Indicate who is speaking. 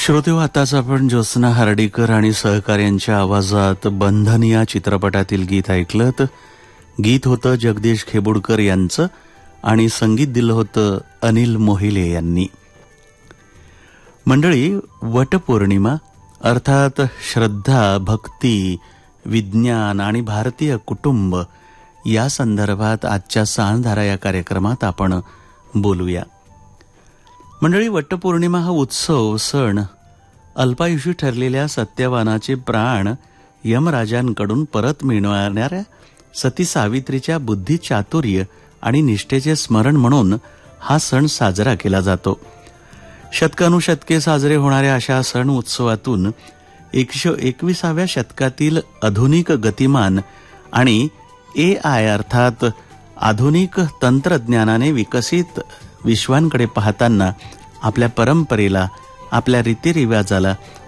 Speaker 1: श्रोतेहो, आताच आपण ज्योत्स्ना हार्डीकर आणि सहकार्यांच्या आवाजात बंधन या चित्रपटातील गीत ऐकलं. गीत होतं जगदीश खेबुडकर यांचं आणि संगीत दिलं होतं अनिल मोहिले यांनी. मंडळी, वटपौर्णिमा अर्थात श्रद्धा, भक्ती, विज्ञान आणि भारतीय कुटुंब या संदर्भात आजच्या सांधारा या कार्यक्रमात आपण बोलूया. मंडळी, वटपौर्णिमा हा उत्सव सण अल्पायुषी ठरलेल्या सत्यवानाचे प्राण यमराजांकडून परत मिळवणाऱ्या सती सावित्रीच्या बुद्धी, चातुर्य आणि निष्ठेचे स्मरण म्हणून हा सण साजरा केला जातो. शतकानुशतके साजरे होणाऱ्या अशा सण उत्सवातून 121व्या शतकातील आधुनिक गतिमान आणि AI अर्थात आधुनिक तंत्रज्ञानाने विकसित विश्वांकडे पाहताना आपल्या परंपरेला, आपल्या रीतिरिवाजाला